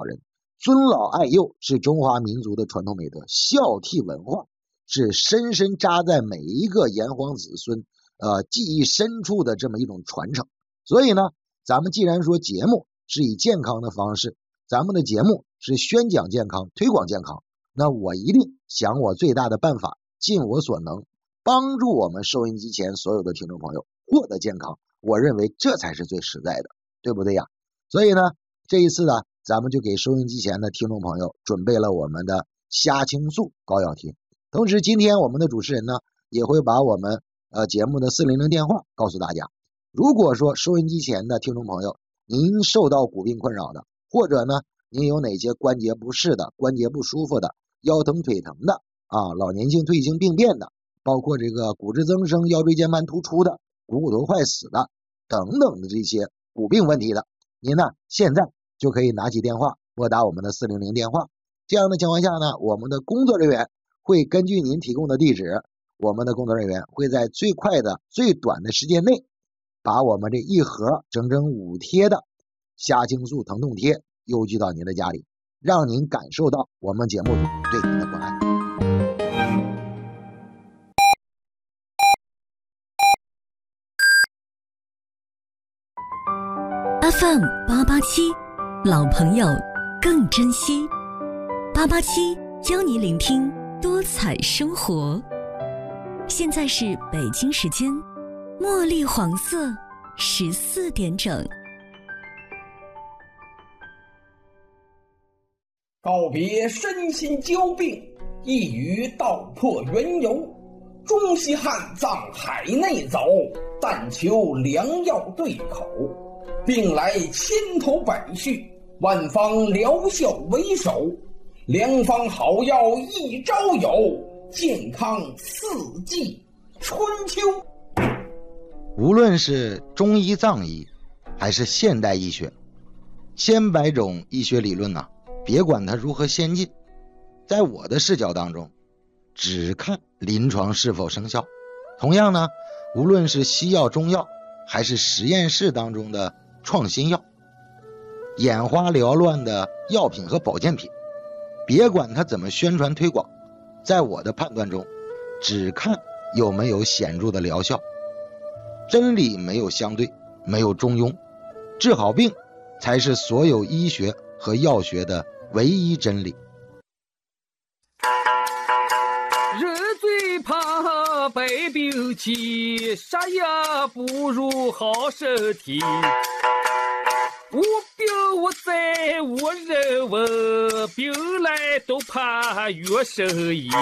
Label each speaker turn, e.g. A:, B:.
A: 人，尊老爱幼是中华民族的传统美德，孝悌文化是深深扎在每一个炎黄子孙记忆深处的这么一种传承。所以呢，咱们既然说节目是以健康的方式，咱们的节目是宣讲健康、推广健康，那我一定想我最大的办法，尽我所能，帮助我们收音机前所有的听众朋友获得健康。我认为这才是最实在的，对不对呀？所以呢，这一次呢，咱们就给收音机前的听众朋友准备了我们的虾青素膏药贴。同时，今天我们的主持人呢，也会把我们节目的400电话告诉大家。如果说收音机前的听众朋友，您受到骨病困扰的，或者呢，您有哪些关节不适的、关节不舒服的、腰疼腿疼的老年性退行病变的，包括这个骨质增生、腰椎间盘突出的、股骨头坏死的等等的这些骨病问题的，您呢现在就可以拿起电话拨打我们的400电话。这样的情况下呢，我们的工作人员会根据您提供的地址，我们的工作人员会在最快的、最短的时间内，把我们这一盒整整5贴的虾青素疼痛贴邮寄到您的家里，让您感受到我们节目组对您的关爱。
B: FM 887，老朋友更珍惜。887教你聆听多彩生活。现在是北京时间茉莉黄色14点整。
C: 告别身心交病，一语道破缘由。中西汉藏海内走，但求良药对口。病来千头百绪，万方疗效为首。良方好药一朝有，健康四季春秋。
A: 无论是中医藏医还是现代医学，千百种医学理论别管它如何先进，在我的视角当中只看临床是否生效。同样呢，无论是西药中药还是实验室当中的创新药，眼花缭乱的药品和保健品，别管它怎么宣传推广，在我的判断中只看有没有显著的疗效。真理没有相对，没有中庸，治好病才是所有医学和药学的唯一真理。
D: 人最怕百病起，啥也不如好身体。无病无灾无人问，病来都怕药神医。